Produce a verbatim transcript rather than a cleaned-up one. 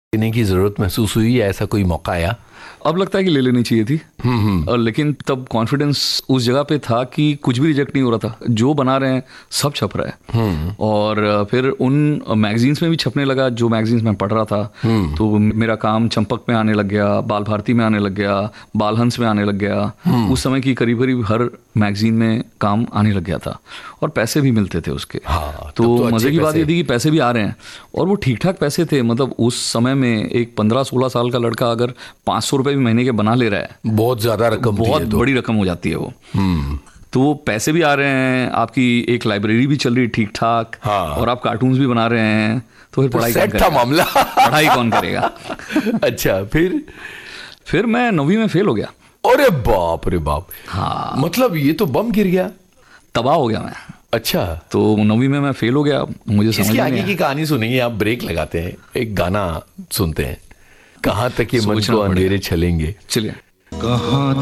लेने की जरूरत महसूस हुई या ऐसा कोई मौका आया? अब लगता है कि ले लेनी चाहिए थी। और लेकिन तब कॉन्फिडेंस उस जगह पे था कि कुछ भी रिजेक्ट नहीं हो रहा था, जो बना रहे हैं सब छप रहा है। और फिर उन मैगजीन्स में भी छपने लगा जो मैगजीन्स में पढ़ रहा था। तो मेरा काम चंपक में आने लग गया, बाल भारती में आने लग गया, बाल हंस में आने लग गया। उस समय की करीब करीब हर मैगजीन में काम आने लग गया था और पैसे भी मिलते थे उसके। हाँ, तो, तो मजे की बात ये थी कि पैसे भी आ रहे हैं और वो ठीक ठाक पैसे थे। मतलब उस समय में एक पंद्रह सोलह साल का लड़का अगर पाँच सौ रुपये भी महीने के बना ले रहा है, बहुत ज्यादा रकम, बहुत तो। बड़ी रकम हो जाती है वो। तो वो पैसे भी आ रहे हैं, आपकी एक लाइब्रेरी भी चल रही है ठीक ठाक। हाँ। और आप कार्टून्स भी बना रहे हैं, तो फिर पढ़ाई कौन सेट था करेगा? मामला। पढ़ाई कौन करेगा? अच्छा, फिर फिर मैं नौवीं में फेल हो गया। अरे बाप रे बाप। हाँ, मतलब ये तो बम गिर गया, तबाह हो गया मैं। अच्छा, तो नौवीं में मैं फेल हो गया। मुझे समझ इसकी नहीं आगे आया। की कहानी सुनेंगे, आप ब्रेक लगाते हैं, एक गाना सुनते हैं, कहाँ तक ये मन सोचना को पड़ेगा। अंधेरे चलेंगे। चलिए। कहाँ